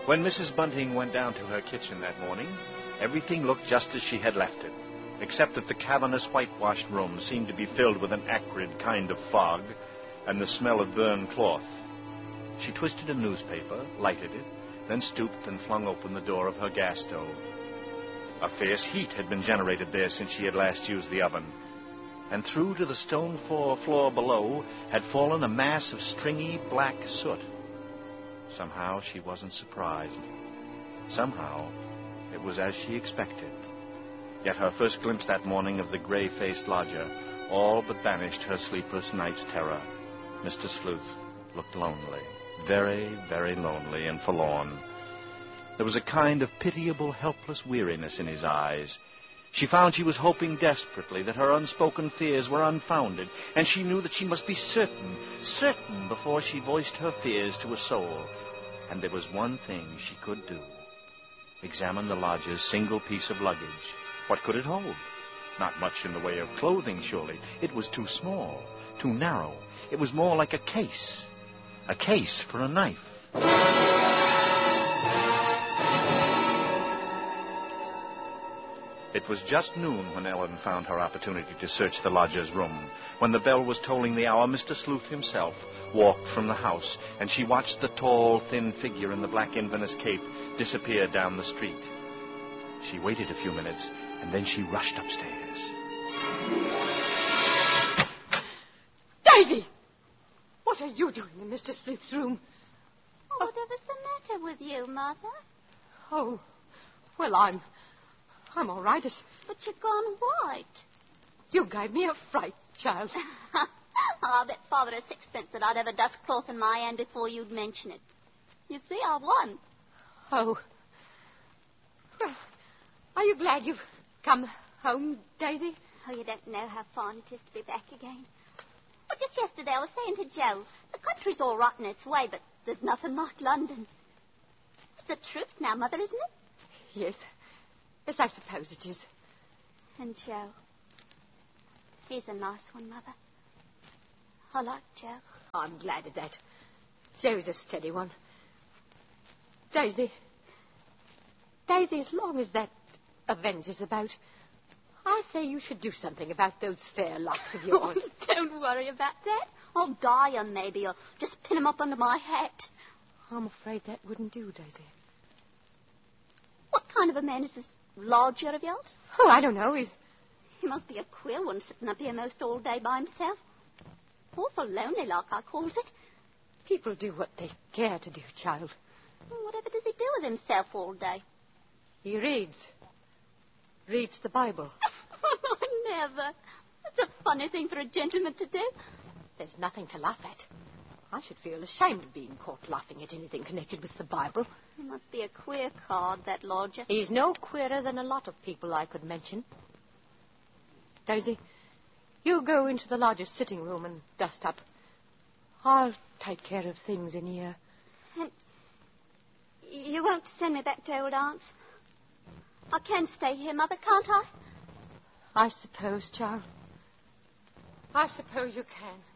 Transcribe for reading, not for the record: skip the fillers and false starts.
When Mrs. Bunting went down to her kitchen that morning, everything looked just as she had left it, except that the cavernous whitewashed room seemed to be filled with an acrid kind of fog and the smell of burned cloth. She twisted a newspaper, lighted it, then stooped and flung open the door of her gas stove. A fierce heat had been generated there since she had last used the oven, and through to the stone floor below had fallen a mass of stringy black soot. Somehow she wasn't surprised. Somehow it was as she expected. Yet her first glimpse that morning of the gray-faced lodger all but banished her sleepless night's terror. Mr. Sleuth looked lonely, very, very lonely and forlorn. There was a kind of pitiable, helpless weariness in his eyes. She found she was hoping desperately that her unspoken fears were unfounded, and she knew that she must be certain before she voiced her fears to a soul. And there was one thing she could do. Examine the lodger's single piece of luggage. What could it hold? Not much in the way of clothing, surely. It was too small, too narrow. It was more like a case for a knife. It was just noon when Ellen found her opportunity to search the lodger's room. When the bell was tolling the hour, Mr. Sleuth himself walked from the house, and she watched the tall, thin figure in the black Inverness cape disappear down the street. She waited a few minutes, and then she rushed upstairs. Daisy! What are you doing in Mr. Sleuth's room? Oh, whatever's the matter with you, Mother? Oh, well, I'm all right. But you've gone white. You gave me a fright, child. I'll bet Father a sixpence that I'd have a dust cloth in my hand before you'd mention it. You see, I won. Oh. Well, are you glad you've come home, Daisy? Oh, you don't know how fine it is to be back again. Well, just yesterday I was saying to Joe, the country's all right in its way, but there's nothing like London. It's the truth now, Mother, isn't it? Yes. Yes, I suppose it is. And Joe. He's a nice one, Mother. I like Joe. I'm glad of that. Joe's a steady one. Daisy, as long as that Avenger's about, I say you should do something about those fair locks of yours. Don't worry about that. I'll dye 'em, maybe, or just pin 'em up under my hat. I'm afraid that wouldn't do, Daisy. What kind of a man is this lodger of yours? Oh, I don't know. He must be a queer one, sitting up here most all day by himself. Awful lonely like, I calls it. People do what they care to do, child. Whatever does he do with himself all day? He reads the Bible. I never. That's a funny thing for a gentleman to do. There's nothing to laugh at. I should feel ashamed of being caught laughing at anything connected with the Bible. He must be a queer card, that lodger. He's no queerer than a lot of people I could mention. Daisy, you go into the lodger's sitting room and dust up. I'll take care of things in here. And you won't send me back to old Aunt's? I can stay here, Mother, can't I? I suppose, child. I suppose you can.